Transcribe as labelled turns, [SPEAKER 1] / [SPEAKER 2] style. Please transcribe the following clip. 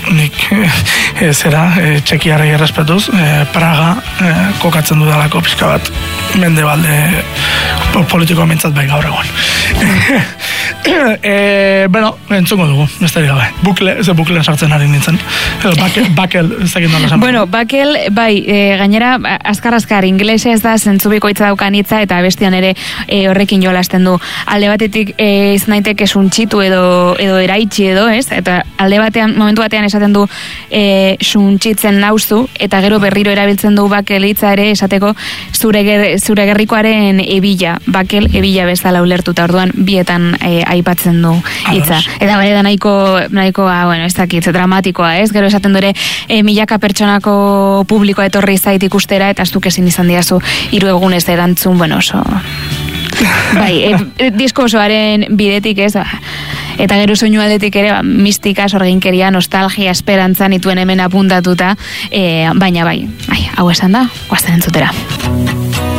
[SPEAKER 1] nik zera, txekiarrei errespetuz, Praga kokatzen dudalako pixka bat mendebalde politikoa mintzat bai gaur egon. Bueno, entzungo dugu, ez da gabe. Bukleen sartzen ari nintzen. Bakel, ez dakit nola esan.
[SPEAKER 2] Bueno, Bakel, bai, gainera, azkar, inglese ez da zentzubikoitza daukan hitza, eta bestian ere horrekin jolasten du. Alde batetik izan daiteke suntxitu edo eraitsi edo, ez? Eta alde batean, momentu batean esaten du suntxitzen nauzu, eta gero berriro erabiltzen du Bakel hitza ere esateko zure gerrikoaren ebila, Bakel ebila bezala ulertuta, orduan bietan aipatzen du hitza. Eta bai da nahiko, bueno, ez dakit, dramatikoa, ez? Gero esaten dure milaka pertsonako publikoa etorri zait ikustera, eta zuk ezin izan diazu 3 egunez erantzun, bueno, oso... Bai, disko osoaren bidetik ez, eta gero soinu aldetik ere, mistika, sorginkeria, nostalgia, esperantza nituen hemen apuntatuta, baina bai, hau esan da, guazten entzutera.